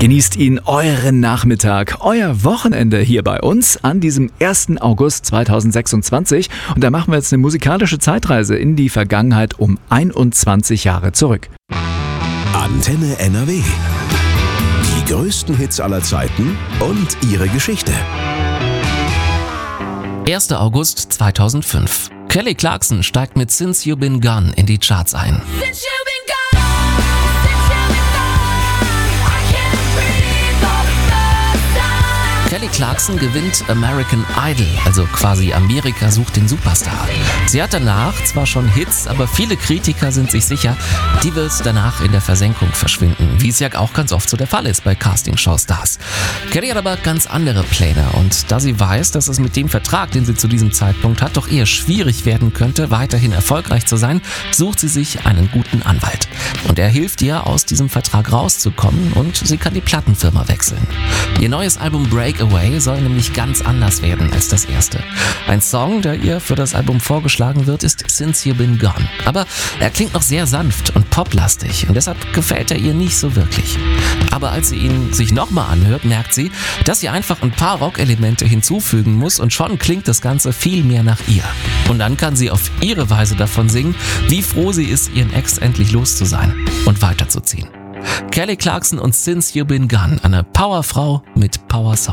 Genießt ihn euren Nachmittag, euer Wochenende hier bei uns an diesem 1. August 2026. Und da machen wir jetzt eine musikalische Zeitreise in die Vergangenheit um 21 Jahre zurück. Antenne NRW. Die größten Hits aller Zeiten und ihre Geschichte. 1. August 2005. Kelly Clarkson steigt mit Since You Been Gone in die Charts ein. Kelly Clarkson gewinnt American Idol, also quasi Amerika sucht den Superstar. Sie hat danach zwar schon Hits, aber viele Kritiker sind sich sicher, die wird danach in der Versenkung verschwinden, wie es ja auch ganz oft so der Fall ist bei Castingshow-Stars. Kelly hat aber ganz andere Pläne und da sie weiß, dass es mit dem Vertrag, den sie zu diesem Zeitpunkt hat, doch eher schwierig werden könnte, weiterhin erfolgreich zu sein, sucht sie sich einen guten Anwalt. Und er hilft ihr, aus diesem Vertrag rauszukommen und sie kann die Plattenfirma wechseln. Ihr neues Album Breakaway soll nämlich ganz anders werden als das erste. Ein Song, der ihr für das Album vorgeschlagen wird, ist Since You Been Gone. Aber er klingt noch sehr sanft und poplastig und deshalb gefällt er ihr nicht so wirklich. Aber als sie ihn sich nochmal anhört, merkt sie, dass sie einfach ein paar Rock-Elemente hinzufügen muss und schon klingt das Ganze viel mehr nach ihr. Und dann kann sie auf ihre Weise davon singen, wie froh sie ist, ihren Ex endlich los zu sein und weiterzuziehen. Kelly Clarkson und Since You Been Gone, eine Powerfrau mit Power-Song.